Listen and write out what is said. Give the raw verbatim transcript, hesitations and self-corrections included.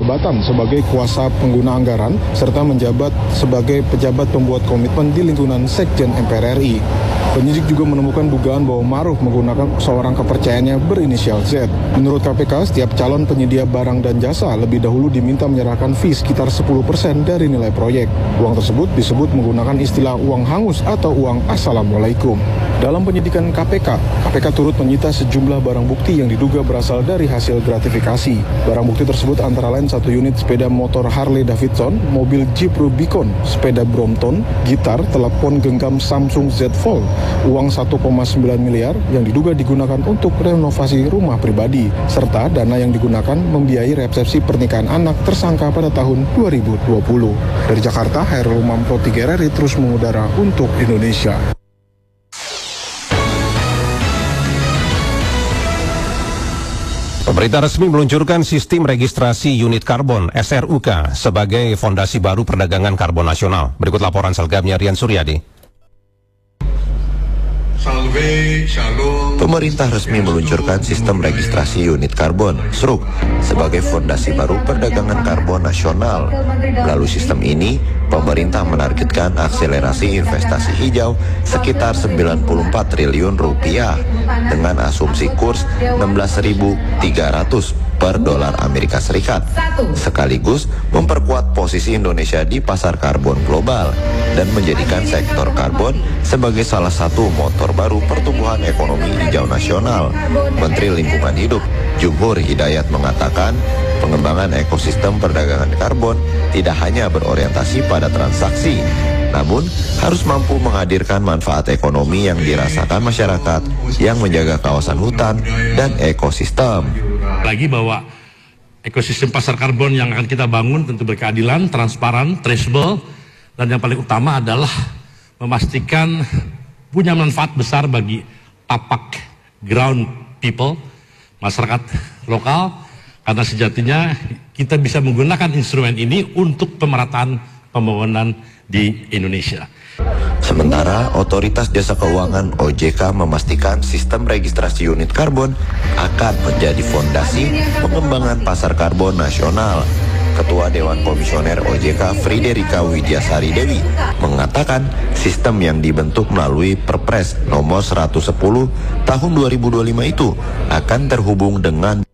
jabatan sebagai kuasa pengguna anggaran serta menjabat sebagai pejabat pembuat komitmen di lingkungan Sekjen M P R R I. Penyidik juga menemukan dugaan bahwa Ma'ruf menggunakan seorang kepercayaannya berinisial Z. Menurut K P K, setiap calon penyedia barang dan jasa lebih dahulu diminta menyerahkan fee sekitar sepuluh persen dari nilai proyek. Uang tersebut disebut menggunakan istilah uang hangus atau uang assalamualaikum. Dalam penyidikan K P K, K P K turut menyita sejumlah barang bukti yang diduga berasal dari hasil gratifikasi. Barang bukti tersebut antara lain satu unit sepeda motor Harley Davidson, mobil Jeep Rubicon, sepeda Brompton, gitar, telepon genggam Samsung Z Fold, uang satu koma sembilan miliar yang diduga digunakan untuk renovasi rumah pribadi, serta dana yang digunakan membiayai resepsi pernikahan anak tersangka pada tahun dua ribu dua puluh. Dari Jakarta, Hairul Umam Pro tiga R R I terus mengudara untuk Indonesia. Pemerintah resmi meluncurkan sistem registrasi unit karbon S R U K sebagai fondasi baru perdagangan karbon nasional. Berikut laporan selengkapnya Rian Suryadi. Pemerintah resmi meluncurkan sistem registrasi unit karbon (S R U K) sebagai fondasi baru perdagangan karbon nasional. Melalui sistem ini, pemerintah menargetkan akselerasi investasi hijau sekitar sembilan puluh empat triliun rupiah dengan asumsi kurs enam belas ribu tiga ratus per dolar Amerika Serikat, sekaligus memperkuat posisi Indonesia di pasar karbon global dan menjadikan sektor karbon sebagai salah satu motor baru pertumbuhan ekonomi hijau nasional. Menteri Lingkungan Hidup Jumhur Hidayat mengatakan, pengembangan ekosistem perdagangan karbon tidak hanya berorientasi pada transaksi, namun harus mampu menghadirkan manfaat ekonomi yang dirasakan masyarakat yang menjaga kawasan hutan dan ekosistem. Lagi bahwa ekosistem pasar karbon yang akan kita bangun tentu berkeadilan, transparan, traceable, dan yang paling utama adalah memastikan punya manfaat besar bagi tapak ground people, masyarakat lokal, karena sejatinya kita bisa menggunakan instrumen ini untuk pemerataan pembangunan di Indonesia. Sementara Otoritas Jasa Keuangan O J K memastikan sistem registrasi unit karbon akan menjadi fondasi pengembangan pasar karbon nasional. Ketua Dewan Komisioner O J K Friderika Widyasari Dewi mengatakan sistem yang dibentuk melalui Perpres nomor seratus sepuluh tahun dua ribu dua puluh lima itu akan terhubung dengan